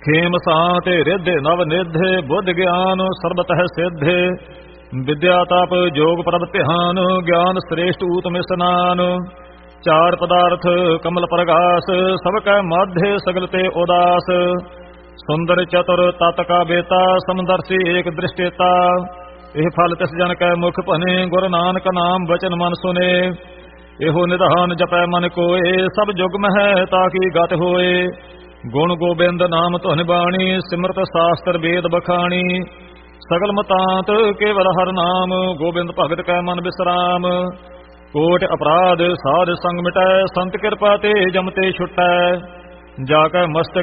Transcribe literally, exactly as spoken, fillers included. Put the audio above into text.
ਖੇਮ ਸਾਂਤੇ ਰਿੱਧੇ ਨਵ ਨਿਧੇ ਬੁੱਧ ਗਿਆਨ ਸਰਬਤਹਿ ਸਿੱਧੇ ਵਿਦਿਆ ਤਪ ਜੋਗ ਪ੍ਰਭ ਧਿਆਨ ਗਿਆਨ ਸ੍ਰੇਸ਼ਟ ਊਤਮ ਇਸਨਾਨ ਚਾਰ ਪਦਾਰਥ ਕਮਲ ਪ੍ਰਗਾਸ ਸਭ ਕੈ ਮਾਧੇ ਸਗਲ ਤੇ ਉਦਾਸ ਸੁੰਦਰ ਚਤੁਰ ਤਤ ਕਾ ਬੇਤਾ ਸਮਦਰਸੀ ਏਕ ਦ੍ਰਿਸ਼ਟੇਤਾ ਇਹ ਫਲ ਤਿਸ ਜਨ ਕੈ ਮੁਖ ਭਨੇ ਗੁਰ ਨਾਨਕ ਨਾਮ ਬਚਨ ਮਨ ਸੁਨੇ ਇਹੋ ਨਿਧਾਨ ਜਪੈ ਮਨ ਕੋਏ ਸਭ ਜੁਗ ਮਹਿ ਤਾਕੀ ਗਤ ਹੋਏ ਗੁਣ ਗੋਬਿੰਦ ਨਾਮ ਧੁਨ ਬਾਣੀ ਸਿਮਰਤ ਸਾਸਤਰ ਵੇਦ ਬਖਾਣੀ ਸਗਲ ਮਤਾਂਤ ਕੇਵਲ ਹਰ ਨਾਮ ਗੋਬਿੰਦ ਭਗਤ ਕੈ ਮਨ ਬਿਸਰਾਮ ਕੋਟ ਅਪਰਾਧ ਸਾਧ ਸੰਗ ਮਿਟੈ ਸੰਤ ਕਿਰਪਾ ਤੇ ਜਮ ਤੇ ਛੁਟੈ ਜਾ ਕੈ ਮਸਤਕ